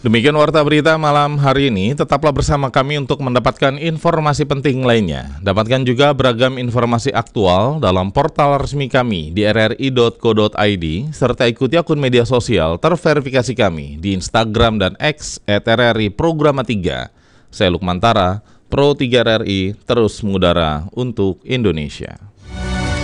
Demikian Warta Berita malam hari ini. Tetaplah bersama kami untuk mendapatkan informasi penting lainnya. Dapatkan juga beragam informasi aktual dalam portal resmi kami di rri.co.id, serta ikuti akun media sosial terverifikasi kami di Instagram dan X @RRI Programa 3. Saya Lukman Tara, Pro 3 RRI, terus mengudara untuk Indonesia.